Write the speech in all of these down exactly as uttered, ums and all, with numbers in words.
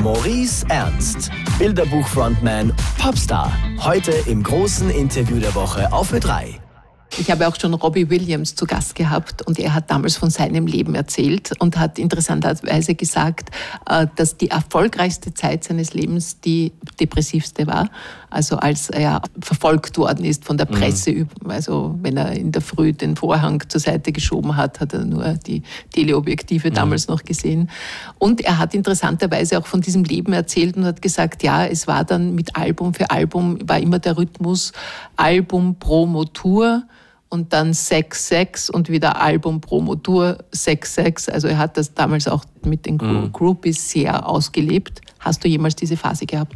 Maurice Ernst, Bilderbuch-Frontman, Popstar. Heute im großen Interview der Woche auf Ö drei. Ich habe auch schon Robbie Williams zu Gast gehabt und er hat damals von seinem Leben erzählt und hat interessanterweise gesagt, dass die erfolgreichste Zeit seines Lebens die depressivste war. Also als er verfolgt worden ist von der Presse, mhm. also wenn er in der Früh den Vorhang zur Seite geschoben hat, hat er nur die Teleobjektive mhm. damals noch gesehen. Und er hat interessanterweise auch von diesem Leben erzählt und hat gesagt, ja, es war dann mit Album für Album, war immer der Rhythmus Album, Promo, Tour. Und dann Sex, Sex und wieder Album, Promo, Tour, Sex, Sex. Also er hat das damals auch mit den mhm. Groupies sehr ausgelebt. Hast du jemals diese Phase gehabt?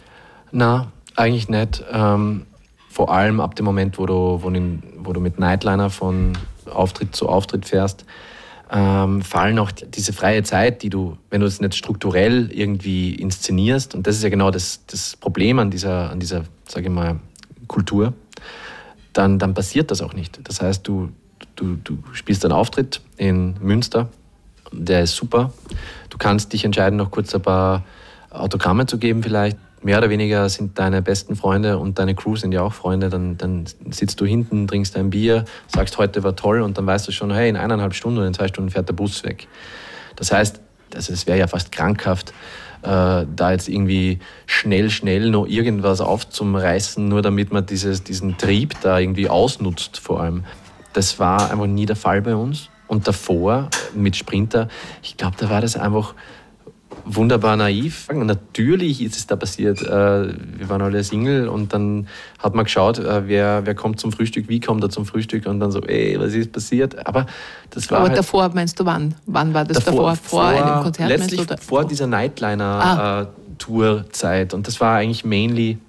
Na, eigentlich nicht. Ähm, vor allem ab dem Moment, wo du, wo, den, wo du mit Nightliner von Auftritt zu Auftritt fährst, ähm, fallen auch diese freie Zeit, die du, wenn du es nicht strukturell irgendwie inszenierst, und das ist ja genau das, das Problem an dieser, an dieser, sage ich mal, Kultur, Dann, dann passiert das auch nicht. Das heißt, du, du, du spielst einen Auftritt in Münster, der ist super. Du kannst dich entscheiden, noch kurz ein paar Autogramme zu geben vielleicht. Mehr oder weniger sind deine besten Freunde und deine Crew sind ja auch Freunde. Dann, dann sitzt du hinten, trinkst ein Bier, sagst, heute war toll und dann weißt du schon, hey, in eineinhalb Stunden oder in zwei Stunden fährt der Bus weg. Das heißt, also es wäre ja fast krankhaft, Äh, da jetzt irgendwie schnell, schnell noch irgendwas aufzureißen, nur damit man dieses, diesen Trieb da irgendwie ausnutzt vor allem. Das war einfach nie der Fall bei uns. Und davor mit Sprinter, ich glaube, da war das einfach wunderbar naiv. Und natürlich ist es da passiert, äh, wir waren alle Single und dann hat man geschaut, äh, wer, wer kommt zum Frühstück, wie kommt er zum Frühstück und dann so, ey, was ist passiert? Aber das war Aber halt davor meinst du wann? Wann war das davor? Vor, vor einem Konzert? Letztlich oder? vor dieser Nightliner-Tour-Zeit. Ah. Und das war eigentlich mainly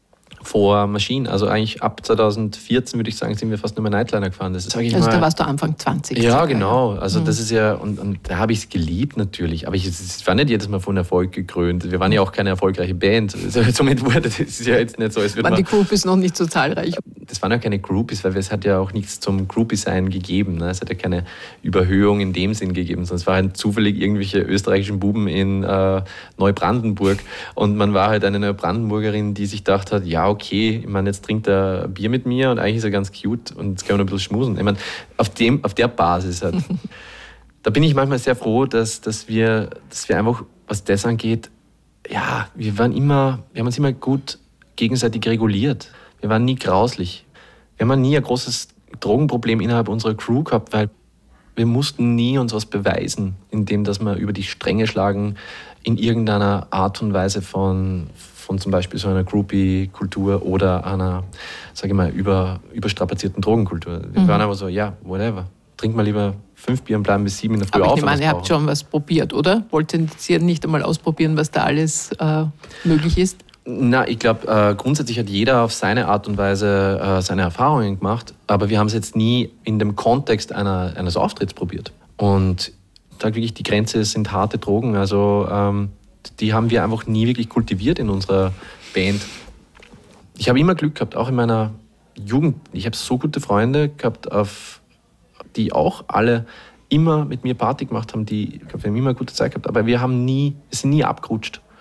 vor Maschinen. Also eigentlich ab zweitausendvierzehn, würde ich sagen, sind wir fast nur mehr Nightliner gefahren. Das ist, sag ich also mal, da warst du Anfang zwanzig. Ja, circa, genau. Also mhm. das ist ja, und, und da habe ich es geliebt natürlich. Aber ich, es war nicht jedes Mal von Erfolg gekrönt. Wir waren ja auch keine erfolgreiche Band. Also, somit wurde das ist ja jetzt nicht so, als würde waren man... die Groupies noch nicht so zahlreich? Das waren ja keine Groupies, weil es hat ja auch nichts zum Groupie-Sein gegeben. Ne? Es hat ja keine Überhöhung in dem Sinn gegeben, sondern es waren halt zufällig irgendwelche österreichischen Buben in äh, Neubrandenburg. Und man war halt eine Neubrandenburgerin, die sich gedacht hat, ja okay, ich meine, jetzt trinkt er Bier mit mir und eigentlich ist er ganz cute und jetzt können wir noch ein bisschen schmusen. Ich meine, auf, dem, auf der Basis halt. Da bin ich manchmal sehr froh, dass, dass, wir, dass wir einfach, was das angeht, ja, wir waren immer, wir haben uns immer gut gegenseitig reguliert. Wir waren nie grauslich. Wir haben nie ein großes Drogenproblem innerhalb unserer Crew gehabt, weil wir mussten nie uns was beweisen, indem dass wir über die Stränge schlagen in irgendeiner Art und Weise von, von zum Beispiel so einer Groupie-Kultur oder einer, sage ich mal, über, überstrapazierten Drogenkultur. Wir mhm. waren aber so, ja, whatever. Trink mal lieber fünf Bier und bleiben bis sieben in der Früh aber auf. Ich meine, ihr habt schon was probiert, oder? Wolltet ihr nicht einmal ausprobieren, was da alles äh, möglich ist? Na, ich glaube, äh, grundsätzlich hat jeder auf seine Art und Weise äh, seine Erfahrungen gemacht, aber wir haben es jetzt nie in dem Kontext einer, eines Auftritts probiert. Und ich sage wirklich, die Grenze sind harte Drogen, also ähm, die haben wir einfach nie wirklich kultiviert in unserer Band. Ich habe immer Glück gehabt, auch in meiner Jugend. Ich habe so gute Freunde gehabt, auf, die auch alle immer mit mir Party gemacht haben, die, ich glaube, wir haben immer eine gute Zeit gehabt, aber wir haben nie, wir sind nie abgerutscht.